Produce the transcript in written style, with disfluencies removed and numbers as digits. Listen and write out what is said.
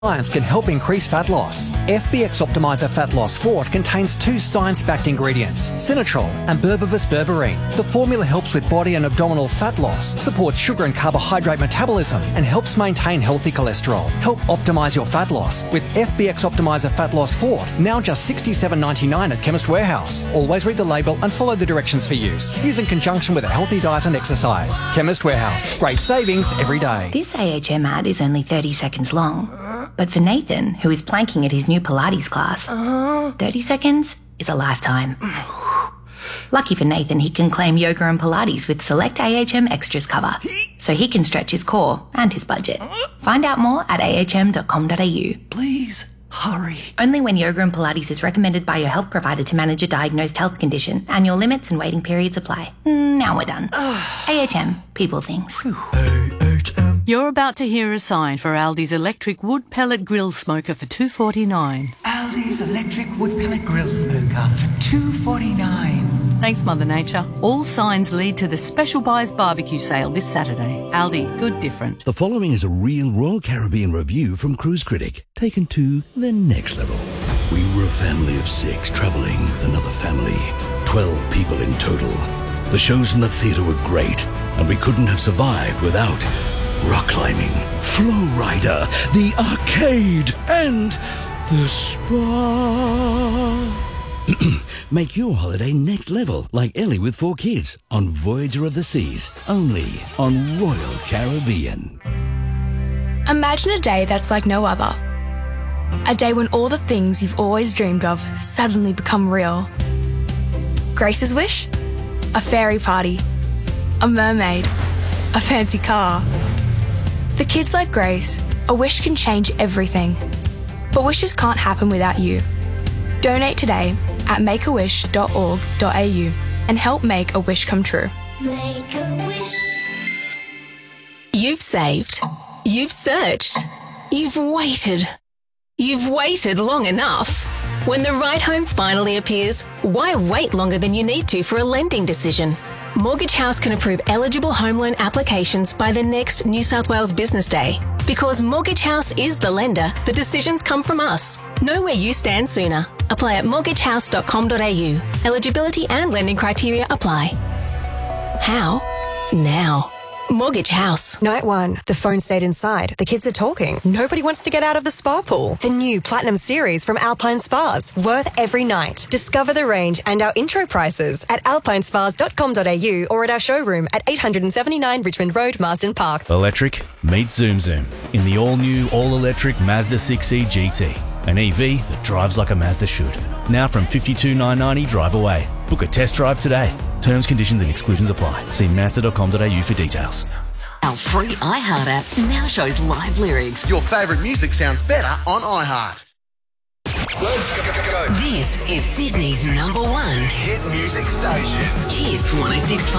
Science can help increase fat loss. FBX Optimizer Fat Loss Fort contains 2 science-backed ingredients, Sinatrol and Berbivus berberine. The formula helps with body and abdominal fat loss, supports sugar and carbohydrate metabolism, and helps maintain healthy cholesterol. Help optimize your fat loss with FBX Optimizer Fat Loss Fort, now just $67.99 at Chemist Warehouse. Always read the label and follow the directions for use. Use in conjunction with a healthy diet and exercise. Chemist Warehouse. Great savings every day. This AHM ad is only 30 seconds long. But for Nathan, who is planking at his new Pilates class, 30 seconds is a lifetime. Lucky for Nathan, he can claim yoga and Pilates with select AHM Extras cover, so he can stretch his core and his budget. Find out more at ahm.com.au. Please, hurry. Only when yoga and Pilates is recommended by your health provider to manage a diagnosed health condition. Annual limits and waiting periods apply. Now we're done. AHM, people things. AHM. You're about to hear a sign for Aldi's electric wood pellet grill smoker for $2.49. Aldi's electric wood pellet grill smoker for $2.49. Thanks, Mother Nature. All signs lead to the Special Buys barbecue sale this Saturday. Aldi, good different. The following is a real Royal Caribbean review from Cruise Critic, taken to the next level. We were a family of 6 travelling with another family, 12 people in total. The shows in the theatre were great, and we couldn't have survived without rock climbing, Flow Rider, the arcade, and the spa. Make your holiday next level, like Ellie with 4 kids, on Voyager of the Seas, only on Royal Caribbean. Imagine a day that's like no other. A day when all the things you've always dreamed of suddenly become real. Grace's wish? A fairy party. A mermaid. A fancy car. For kids like Grace, a wish can change everything. But wishes can't happen without you. Donate today at makeawish.org.au and help make a wish come true. Make a wish. You've saved. You've searched. You've waited. You've waited long enough. When the right home finally appears, why wait longer than you need to for a lending decision? Mortgage House can approve eligible home loan applications by the next New South Wales Business Day. Because Mortgage House is the lender, the decisions come from us. Know where you stand sooner. Apply at mortgagehouse.com.au. Eligibility and lending criteria apply. How? Now. Mortgage House. Night 1. The phone stayed inside. The kids are talking. Nobody wants to get out of the spa pool. The new Platinum Series from Alpine Spas. Worth every night. Discover the range and our intro prices at alpinespas.com.au or at our showroom at 879 Richmond Road, Marsden Park. Electric, meet Zoom Zoom in the all-new, all-electric Mazda 6e GT. An EV that drives like a Mazda should. Now from $52,990 drive away. Book a test drive today. Terms, conditions and exclusions apply. See Mazda.com.au for details. Our free iHeart app now shows live lyrics. Your favourite music sounds better on iHeart. Let's go. This is Sydney's #1 hit music station. Kiss 106.5.